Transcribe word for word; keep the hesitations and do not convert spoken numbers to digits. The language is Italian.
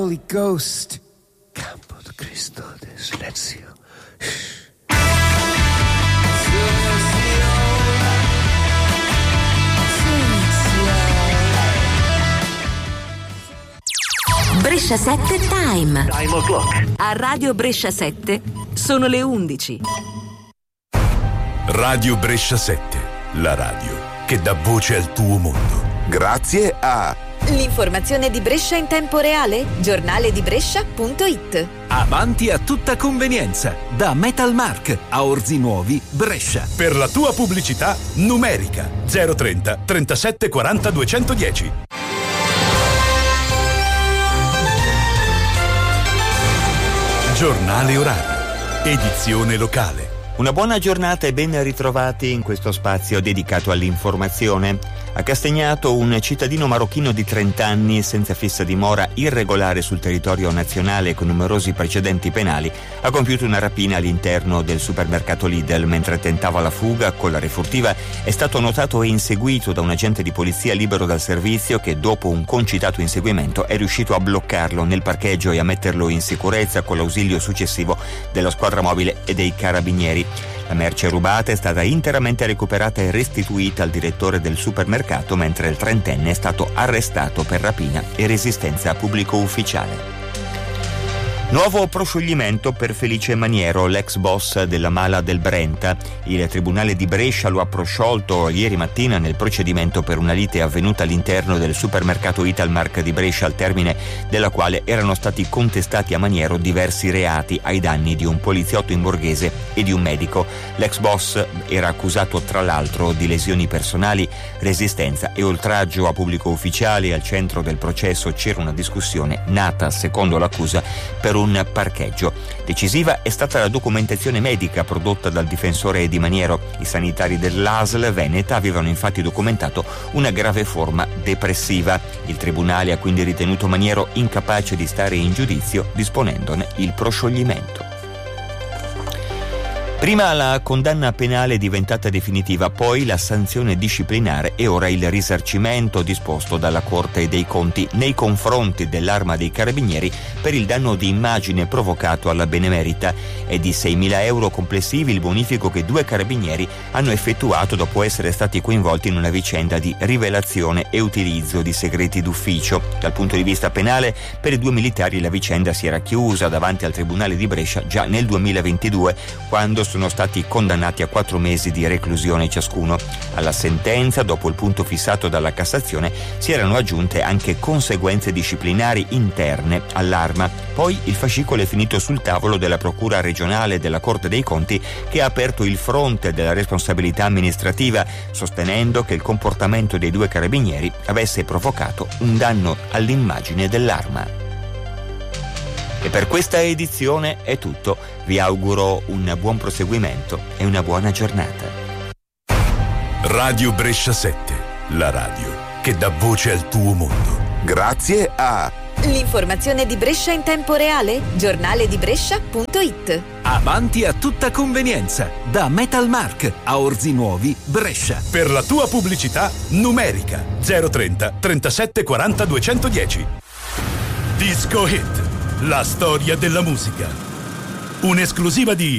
Holy Ghost. Campo de Cristo de Silencio. Brescia sette Time. Time o'clock. A Radio Brescia sette sono le undici. Radio Brescia sette, la radio che dà voce al tuo mondo. Grazie a l'informazione di Brescia in tempo reale, giornale di Brescia punto it. Avanti a tutta convenienza, da Metal Mark a Orzi Nuovi, Brescia. Per la tua pubblicità numerica zero trenta trentasette quaranta duecentodieci. Giornale orario, edizione locale. Una buona giornata e ben ritrovati in questo spazio dedicato all'informazione. A Castagnato un cittadino marocchino di trenta anni senza fissa dimora, irregolare sul territorio nazionale con numerosi precedenti penali, ha compiuto una rapina all'interno del supermercato Lidl. Mentre tentava la fuga con la refurtiva è stato notato e inseguito da un agente di polizia libero dal servizio che, dopo un concitato inseguimento, è riuscito a bloccarlo nel parcheggio e a metterlo in sicurezza con l'ausilio successivo della squadra mobile e dei carabinieri. La merce rubata è stata interamente recuperata e restituita al direttore del supermercato, mentre il trentenne è stato arrestato per rapina e resistenza a pubblico ufficiale. Nuovo proscioglimento per Felice Maniero, l'ex boss della Mala del Brenta. Il tribunale di Brescia lo ha prosciolto ieri mattina nel procedimento per una lite avvenuta all'interno del supermercato Italmark di Brescia, al termine della quale erano stati contestati a Maniero diversi reati ai danni di un poliziotto in borghese e di un medico. L'ex boss era accusato tra l'altro di lesioni personali, resistenza e oltraggio a pubblico ufficiale. Al centro del processo c'era una discussione nata, secondo l'accusa, per un parcheggio. Decisiva è stata la documentazione medica prodotta dal difensore di Maniero. I sanitari dell'A S L veneta avevano infatti documentato una grave forma depressiva. Il tribunale ha quindi ritenuto Maniero incapace di stare in giudizio, disponendone il proscioglimento. Prima la condanna penale diventata definitiva, poi la sanzione disciplinare e ora il risarcimento disposto dalla Corte dei Conti nei confronti dell'Arma dei Carabinieri per il danno di immagine provocato alla Benemerita. È di seimila euro complessivi il bonifico che due carabinieri hanno effettuato dopo essere stati coinvolti in una vicenda di rivelazione e utilizzo di segreti d'ufficio. Dal punto di vista penale, per i due militari la vicenda si era chiusa davanti al Tribunale di Brescia già nel duemilaventidue, quando sono stati condannati a quattro mesi di reclusione ciascuno. Alla sentenza, dopo il punto fissato dalla Cassazione, si erano aggiunte anche conseguenze disciplinari interne all'Arma. Poi il fascicolo è finito sul tavolo della Procura regionale della Corte dei Conti, che ha aperto il fronte della responsabilità amministrativa, sostenendo che il comportamento dei due carabinieri avesse provocato un danno all'immagine dell'Arma. E per questa edizione è tutto. Vi auguro un buon proseguimento e una buona giornata. Radio Brescia sette, la radio che dà voce al tuo mondo. Grazie a l'informazione di Brescia in tempo reale, giornale di Brescia punto it. Avanti a tutta convenienza, da Metal Mark a Orzi Nuovi, Brescia. Per la tua pubblicità numerica zero trenta trentasette quaranta duecentodieci. Disco Hit, la storia della musica. Un'esclusiva di